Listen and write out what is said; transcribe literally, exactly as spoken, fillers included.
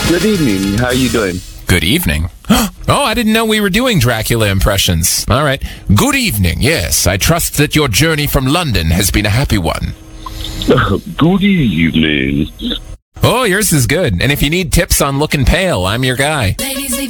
Good evening. How are you doing? Good evening. Oh, I didn't know we were doing Dracula impressions. All right. Good evening. Yes, I trust that your journey from London has been a happy one. Good evening. Oh, yours is good. And if you need tips on looking pale, I'm your guy. Ladies, leave